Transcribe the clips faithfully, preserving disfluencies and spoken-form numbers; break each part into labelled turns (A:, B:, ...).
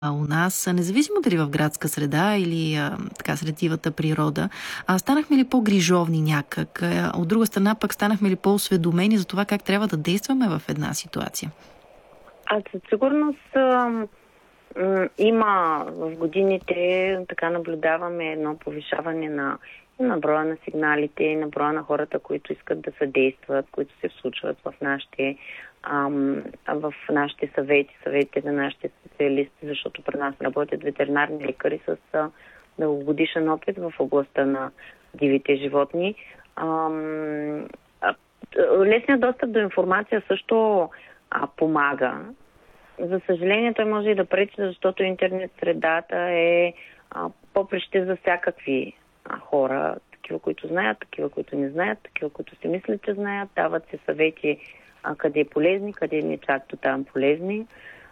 A: у нас, независимо дали в градска среда или а, така сред дивата природа, а, станахме ли по-грижовни някак? А, от друга страна пък станахме ли по-осведомени за това как трябва да действаме в една ситуация?
B: А със сигурност а, м, има в годините, така наблюдаваме едно повишаване на, на броя на сигналите, на броя на хората, които искат да съдействат, които се случват в нашите ам, в нашите съвети, съветите на нашите специалисти, защото при нас работят ветеринарни лекари с а, дългогодишен опит в областта на дивите животни. Ам, а, лесният достъп до информация също а, помага. За съжаление, той може и да пречи, защото интернет средата е а, поприще за всякакви а, хора, такива, които знаят, такива, които не знаят, такива, които си мислят, че знаят, дават се съвети а, къде е полезни, къде не чак до там полезни.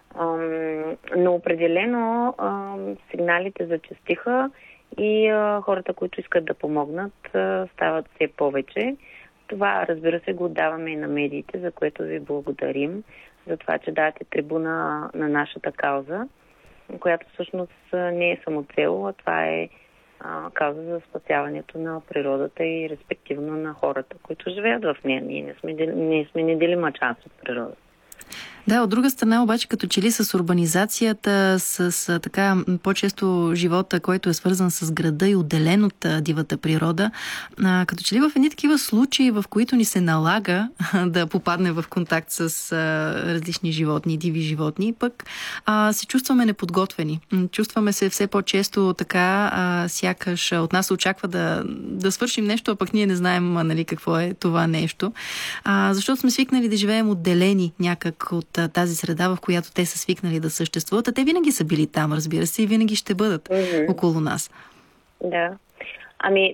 B: Ам, но определено ам, сигналите зачестиха и а, хората, които искат да помогнат, а, стават все повече. Това, разбира се, го отдаваме и на медиите, за което ви благодарим, за това, че давате трибуна на нашата кауза, която всъщност не е само цел, а това е а, кауза за спасяването на природата и респективно на хората, които живеят в нея. Ние не сме, ние сме неделима част от природата.
A: Да, от друга страна обаче, като че ли с урбанизацията, с, с така по-често живота, който е свързан с града и отделен от а, дивата природа, а, като че ли в едни такива случаи, в които ни се налага да попадне в контакт с а, различни животни, диви животни, пък а, се чувстваме неподготвени. Чувстваме се все по-често така, а, сякаш от нас се очаква да, да свършим нещо, а пък ние не знаем нали, какво е това нещо. А, защото сме свикнали да живеем отделени някак от тази среда, в която те са свикнали да съществуват. А те винаги са били там, разбира се, и винаги ще бъдат mm-hmm. около нас.
B: Да. Ами,